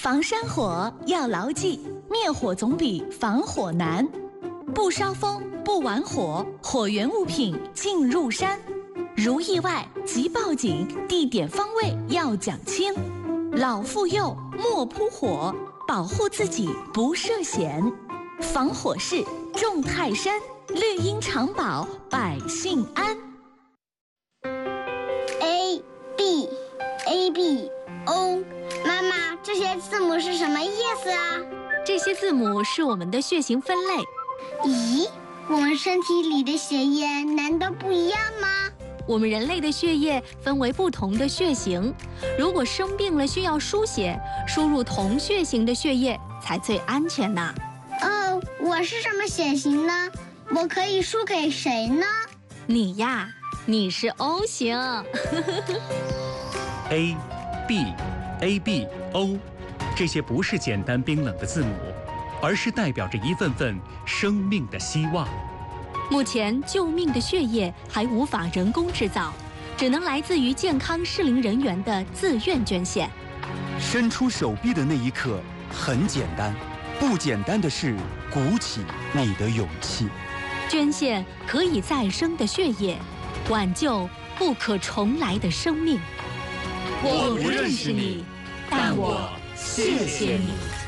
防山火要牢记，灭火总比防火难。不烧风，不玩火，火源物品进入山。如意外即报警，地点方位要讲清。老妇幼莫扑火，保护自己不涉险。防火势重泰山，绿荫长保百姓安。 A B A B O， 妈妈，这些字母是什么意思啊？ 这些字母是我们的血型分类。 咦，我们身体里的血液难道不一样吗？ 我们人类的血液分为不同的血型，如果生病了需要输血，输入同血型的血液才最安全呢。 哦，我是什么血型呢？我可以输给谁呢？ 你呀，你是 O 型。 A、B、A、B、O， 这些不是简单冰冷的字母，而是代表着一份份生命的希望。 目前救命的血液还无法人工制造，只能来自于健康适龄人员的自愿捐献。 伸出手臂的那一刻很简单，不简单的是鼓起你的勇气。 捐献可以再生的血液，挽救不可重来的生命。 我不认识你，但我谢谢你。